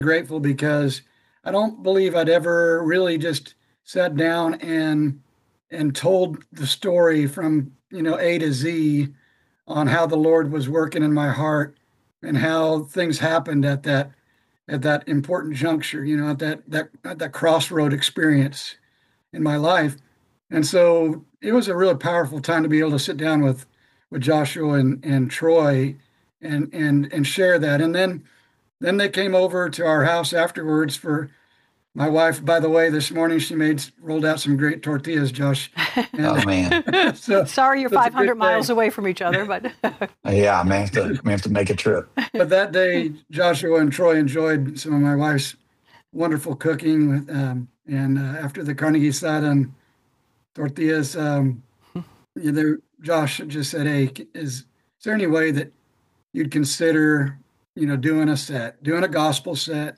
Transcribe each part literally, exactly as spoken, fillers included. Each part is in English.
grateful because I don't believe I'd ever really just sat down and and told the story from, you know, A to Z on how the Lord was working in my heart and how things happened at that at that important juncture, you know, at that that at that crossroad experience in my life. And so it was a really powerful time to be able to sit down with with Joshua and, and Troy and and and share that. And then then they came over to our house afterwards for my wife. By the way, this morning she made rolled out some great tortillas, Josh. Oh And man. so, Sorry, you're so it's a good five hundred miles day. away from each other, but Yeah, I may have to may have to make a trip. But that day, Joshua and Troy enjoyed some of my wife's wonderful cooking. With, um, and uh, after the carne asada and tortillas, um, you know, Josh just said, "Hey, is, is there any way that you'd consider, you know, doing a set, doing a gospel set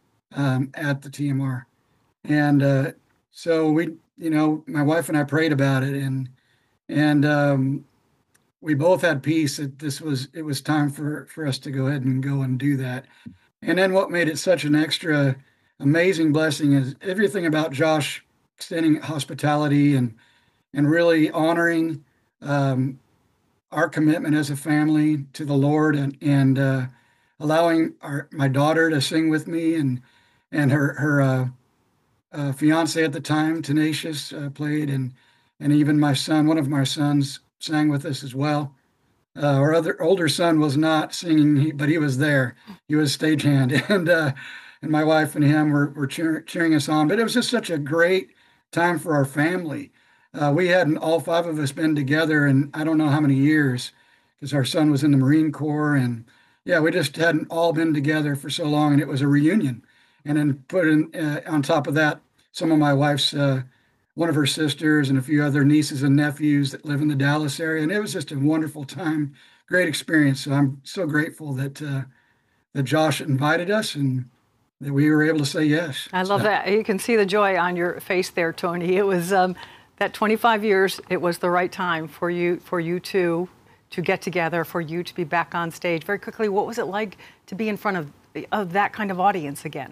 um, at the T M R?" And uh, so we, you know, my wife and I prayed about it, and and um, we both had peace that this was it was time for for us to go ahead and go and do that. And then what made it such an extra amazing blessing is everything about Josh extending hospitality and and really honoring um, our commitment as a family to the Lord, and and uh, allowing our my daughter to sing with me, and and her her uh, uh, fiance at the time, Tenacious, uh, played, and and even my son, one of my sons, sang with us as well. Uh, our other older son was not singing, he, but he was there. He was stagehand, and uh, and my wife and him were were cheer, cheering us on. But it was just such a great time for our family. Uh, we hadn't all five of us been together in I don't know how many years, because our son was in the Marine Corps, and yeah, we just hadn't all been together for so long, and it was a reunion. And then put in uh, on top of that, some of my wife's uh, one of her sisters and a few other nieces and nephews that live in the Dallas area, and it was just a wonderful time, great experience. So I'm so grateful that uh, that Josh invited us and that we were able to say yes. I love So, that. You can see the joy on your face there, Tony. It was um, that twenty-five years. It was the right time for you for you two to get together, for you to be back on stage. Very quickly, what was it like to be in front of of that kind of audience again?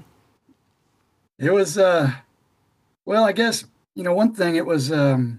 it was uh, well, I guess you know one thing. It was um,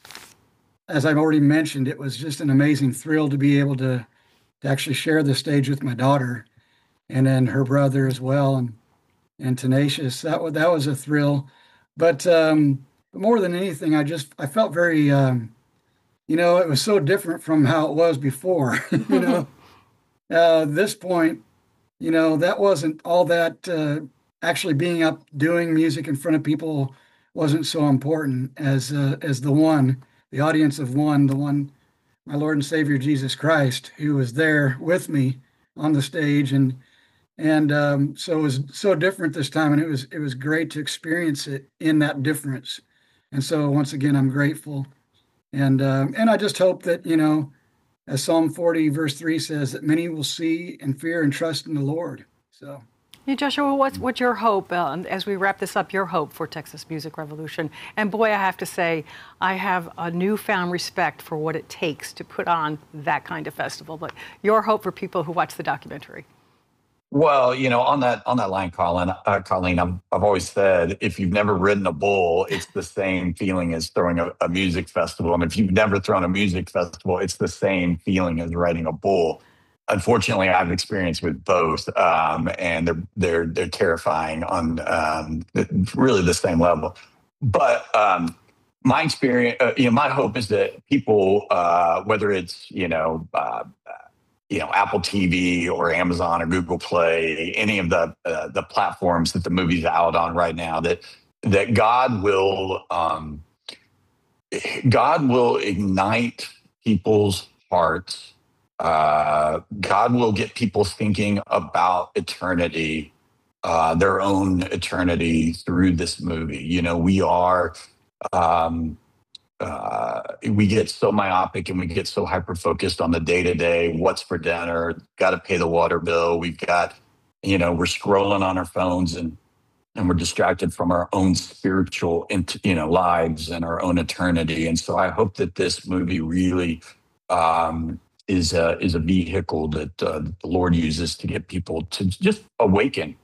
as I've already mentioned, it was just an amazing thrill to be able to to actually share the stage with my daughter, and then her brother as well, and and Tenacious. That was that was a thrill, but um, more than anything, I just I felt very, um, you know, it was so different from how it was before. you know, uh, this point, you know, that wasn't all that. Uh, actually, being up doing music in front of people wasn't so important as uh, as the one, the audience of one, the one, my Lord and Savior Jesus Christ, who was there with me on the stage, and and um, so it was so different this time, and it was it was great to experience it in that difference. And so once again, I'm grateful, and um, and I just hope that you know, as Psalm forty verse three says, that many will see and fear and trust in the Lord. So. Hey, Joshua, what's, what's your hope, uh, as we wrap this up, your hope for Texas Music Revolution? And boy, I have to say, I have a newfound respect for what it takes to put on that kind of festival. But your hope for people who watch the documentary? Well, you know, on that on that line, Colin, uh, Colleen, I've I've always said if you've never ridden a bull, it's the same feeling as throwing a, a music festival, and if you've never thrown a music festival, it's the same feeling as riding a bull. Unfortunately, I've experienced with both, um, and they're they're they're terrifying on um, really the same level. But um, my experience, uh, you know, my hope is that people, uh, whether it's you know. Uh, you know, Apple T V or Amazon or Google Play, any of the uh, the platforms that the movie's out on right now, that that God will um, God will ignite people's hearts. Uh, God will get people thinking about eternity, uh, their own eternity through this movie. You know, we are. Um, uh, we get so myopic and we get so hyper focused on the day to day. What's for dinner? Got to pay the water bill. We've got, you know, we're scrolling on our phones and and we're distracted from our own spiritual, you know, lives and our own eternity. And so I hope that this movie really um, is a is a vehicle that uh, the Lord uses to get people to just awaken